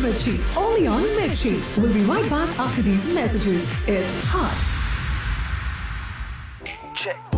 Mirchi. Only on Mirchi. We'll be right back after these messages. It's hot. Check.